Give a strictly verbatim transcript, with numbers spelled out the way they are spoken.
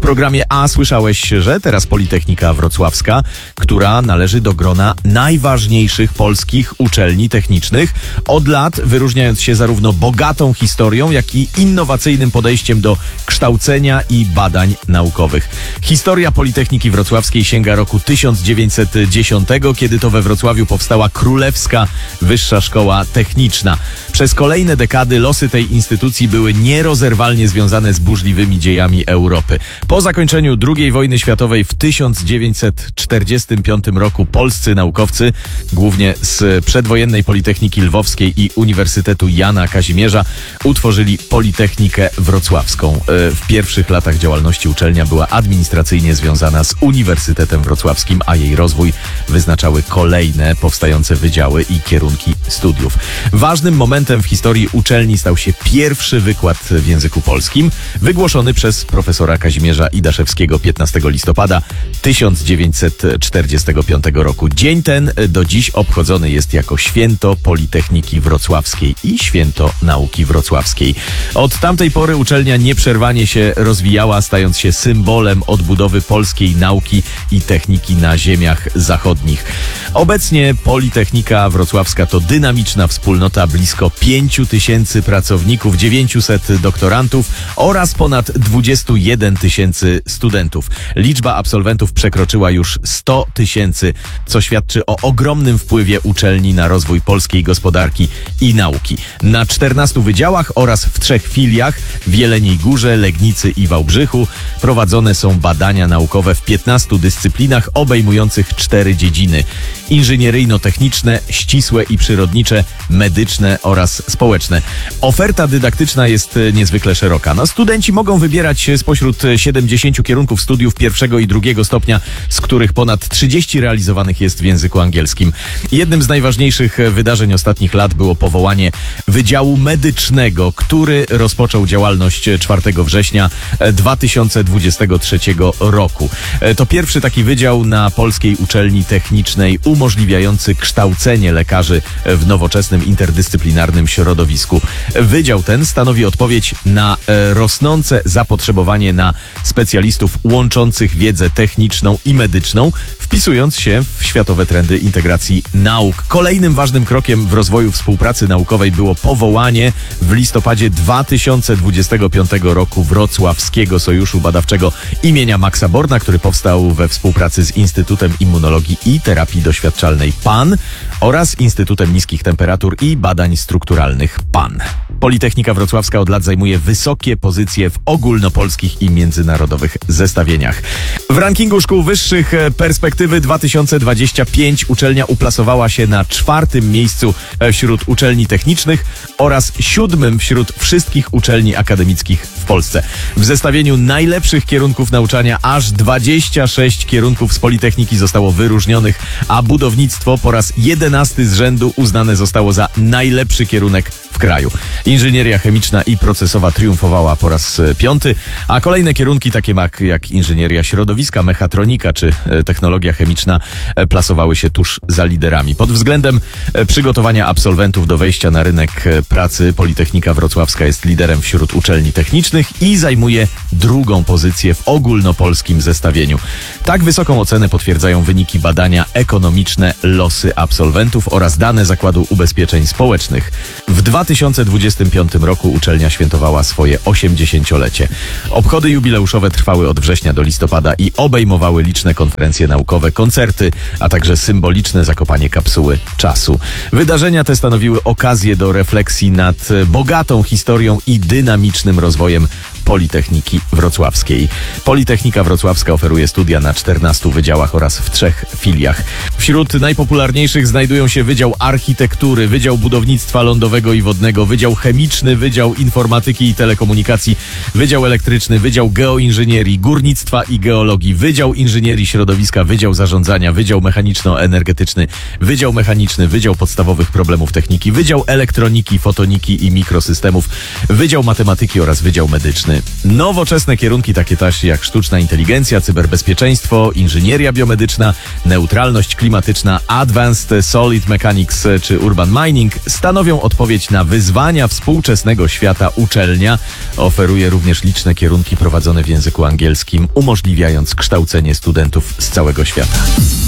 programie A słyszałeś, że teraz Politechnika Wrocławska, która należy do grona najważniejszych polskich uczelni technicznych, od lat wyróżniając się zarówno bogatą historią, jak i innowacyjnym podejściem do kształcenia i badań naukowych. Historia Politechniki Wrocławskiej sięga roku tysiąc dziewięćset dziesiątego, kiedy to we Wrocławiu powstała Królewska Wyższa Szkoła Techniczna. Przez kolejne dekady losy tej instytucji były nierozerwalnie związane z burzliwymi dziejami Europy. Po zakończeniu drugiej wojny światowej w tysiąc dziewięćset czterdziestym piątym roku polscy naukowcy, głównie z przedwojennej Politechniki Lwowskiej i Uniwersytetu Jana Kazimierza, utworzyli Politechnikę Wrocławską. W pierwszych latach działalności uczelnia była administracyjnie związana z Uniwersytetem Wrocławskim, a jej rozwój wyznaczały kolejne powstające wydziały i kierunki studiów. Ważnym momentem w historii uczelni stał się pierwszy wykład w języku polskim, wygłoszony przez profesora Kazimierza Idaszewskiego piętnastego listopada tysiąc dziewięćset czterdziestego piątego roku. Dzień ten do dziś obchodzony jest jako święto Politechniki Wrocławskiej i święto nauki wrocławskiej. Od tamtej pory uczelnia nieprzerwanie się rozwijała, stając się symbolem odbudowy polskiej nauki i techniki na ziemiach zachodnich. Obecnie Politechnika Wrocławska to dynamiczna wspólnota blisko pięciu tysięcy pracowników, dziewięciuset doktorantów oraz ponad dwudziestu jeden tysięcy studentów. Liczba absolwentów przekroczyła już sto tysięcy, co świadczy o ogromnym wpływie uczelni na rozwój polskiej gospodarki i nauki. Na czternastu wydziałach oraz w trzech filiach w Jeleniej Górze, Legnicy i Wałbrzychu prowadzone są badania naukowe w piętnastu dyscyplinach obejmujących cztery dziedziny: inżynieryjno-techniczne, ścisłe i przyrodnicze, medyczne oraz społeczne. Oferta dydaktyczna jest niezwykle szeroka. No, studenci mogą wybierać spośród siedemdziesięciu kierunków studiów pierwszego i drugiego stopnia, z których ponad trzydzieści realizowanych jest w języku angielskim. Jednym z najważniejszych wydarzeń ostatnich lat było powołanie Wydziału Medycznego, który rozpoczął działalność czwartego września dwa tysiące dwudziestego trzeciego roku. To pierwszy taki wydział na polskiej uczelni technicznej umożliwiający kształcenie lekarzy w nowoczesnym interdyscyplinarnym środowisku. Wydział ten stanowi odpowiedź na rosnące zapotrzebowanie na specjalistów łączących wiedzę techniczną i medyczną, wpisując się w światowe trendy integracji nauk. Kolejnym ważnym krokiem w rozwoju współpracy naukowej było powołanie w listopadzie dwa tysiące dwudziestego piątego roku Wrocławskiego Sojuszu Badawczego imienia Maxa Borna, który powstał we współpracy z Instytutem Immunologii i Terapii Doświadczalnej PAN oraz Instytutem Niskich Temperatur i Badań Strukturalnych PAN. Politechnika Wrocławska od lat zajmuje wysokie pozycje w ogólnopolskich i międzynarodowych zestawieniach. W rankingu szkół wyższych Perspektywy dwa tysiące dwadzieścia pięć uczelnia uplasowała się na czwartym miejscu wśród uczelni technicznych oraz siódmym wśród wszystkich uczelni akademickich w Polsce. W zestawieniu najlepszych kierunków nauczania aż dwadzieścia sześć kierunków z Politechniki zostało wyróżnionych, a budownictwo po raz jedenasty z rzędu uznane zostało za najlepszy kierunek w kraju. Inżynieria chemiczna i procesowa triumfowała po raz piąty, a kolejne kierunki takie jak, jak inżynieria środowiska, mechatronika czy technologia chemiczna plasowały się tuż za liderami. Pod względem przygotowania absolwentów do wejścia na rynek pracy Politechnika Wrocławska jest liderem wśród uczelni technicznych i zajmuje drugą pozycję w ogólnopolskim zestawieniu. Tak wysoką ocenę potwierdzają wyniki badania ekonomiczne losy absolwentów oraz dane Zakładu Ubezpieczeń Społecznych. W dwa tysiące dwudziestym piątym roku uczelnia świętowała swoje osiemdziesięciolecie. Obchody jubileuszowe trwały od września do listopada i obejmowały liczne konferencje naukowe, koncerty, a także symboliczne zakopanie kapsuły czasu. Wydarzenia te stanowiły okazję do refleksji nad bogatą historią i dynamicznym rozwojem Politechniki Wrocławskiej. Politechnika Wrocławska oferuje studia na czternastu wydziałach oraz w trzech filiach. Wśród najpopularniejszych znajdują się Wydział Architektury, Wydział Budownictwa Lądowego i Wodnego, Wydział Chemiczny, Wydział Informatyki i Telekomunikacji, Wydział Elektryczny, Wydział Geoinżynierii, Górnictwa i Geologii, Wydział Inżynierii Środowiska, Wydział Zarządzania, Wydział Mechaniczno-Energetyczny, Wydział Mechaniczny, Wydział Podstawowych Problemów Techniki, Wydział Elektroniki, Fotoniki i Mikrosystemów, Wydział Matematyki oraz Wydział Medyczny. medycyny. Nowoczesne kierunki takie też jak sztuczna inteligencja, cyberbezpieczeństwo, inżynieria biomedyczna, neutralność klimatyczna, advanced solid mechanics czy urban mining stanowią odpowiedź na wyzwania współczesnego świata. Uczelnia oferuje również liczne kierunki prowadzone w języku angielskim, umożliwiając kształcenie studentów z całego świata.